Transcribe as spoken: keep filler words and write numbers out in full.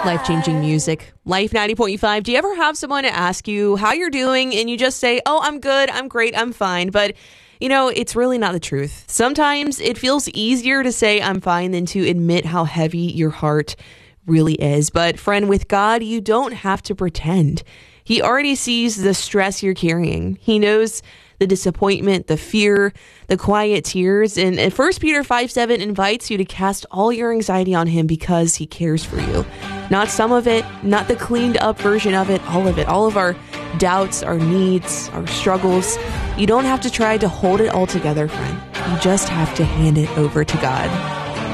Life-changing music. Life ninety point five. Do you ever have someone ask you how you're doing and you just say, oh, I'm good, I'm great, I'm fine. But, you know, it's really not the truth. Sometimes it feels easier to say I'm fine than to admit how heavy your heart really is. But friend, with God, you don't have to pretend. He already sees the stress you're carrying. He knows the disappointment, the fear, the quiet tears. And First Peter five seven invites you to cast all your anxiety on him because he cares for you. Not some of it, not the cleaned up version of it, all of it. All of our doubts, our needs, our struggles. You don't have to try to hold it all together, friend. You just have to hand it over to God.